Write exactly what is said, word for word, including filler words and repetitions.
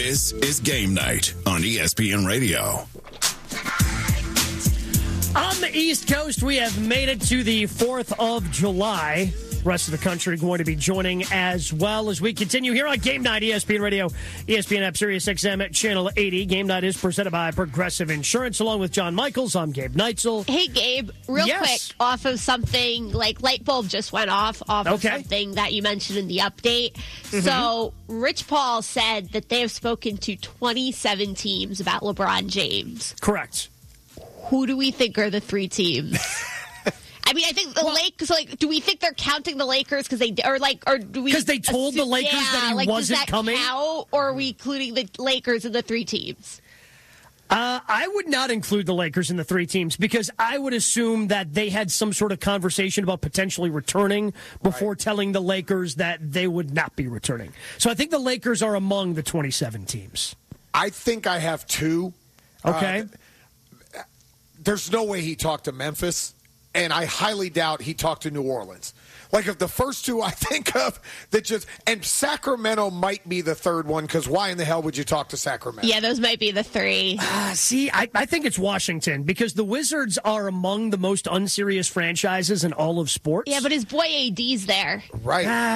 This is Game Night on E S P N Radio. On the East Coast, we have made it to the fourth of July. The rest of the country going to be joining as well as we continue here on Game Night, E S P N Radio, E S P N app, Sirius X M at Channel eighty. Game Night is presented by Progressive Insurance. Along with John Michaels, I'm Gabe Neitzel. Hey, Gabe, real yes. quick, off of something, like light bulb just went off, off okay. of something that you mentioned in the update. Mm-hmm. So, Rich Paul said that they have spoken to twenty-seven teams about LeBron James. Correct. Who do we think are the three teams? I mean, I think the well, Lakers. Like, do we think they're counting the Lakers because they, or like, or do we? Because they told assume, the Lakers yeah, that he like, wasn't does that coming. Count, or are we including the Lakers in the three teams? Uh, I would not include the Lakers in the three teams because I would assume that they had some sort of conversation about potentially returning before right. telling the Lakers that they would not be returning. So I think the Lakers are among the twenty-seven teams. I think I have two. Okay. Uh, there's no way he talked to Memphis, and I highly doubt he talked to New Orleans. Like, if the first two I think of that just – and Sacramento might be the third one because why in the hell would you talk to Sacramento? Yeah, those might be the three. Uh, see, I, I think it's Washington because the Wizards are among the most unserious franchises in all of sports. Yeah, but his boy A D's there. Right. Uh,